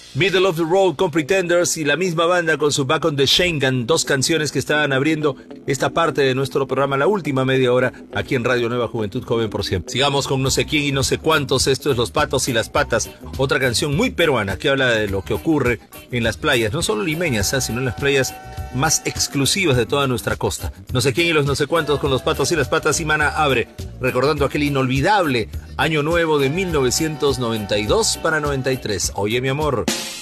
Middle of the Road con Pretenders y la misma banda con su Back on the Schengen, dos canciones que estaban abriendo esta parte de nuestro programa, la última media hora, aquí en Radio Nueva Juventud Joven por Siempre. Sigamos con no sé quién y no sé cuántos, esto es Los Patos y las Patas, otra canción muy peruana que habla de lo que ocurre en las playas, no solo limeñas, sino en las playas más exclusivas de toda nuestra costa. No sé quién y los no sé cuántos con Los Patos y las Patas, y Mana abre, recordando aquel inolvidable Año Nuevo de 1992 para 93. Oye, mi amor.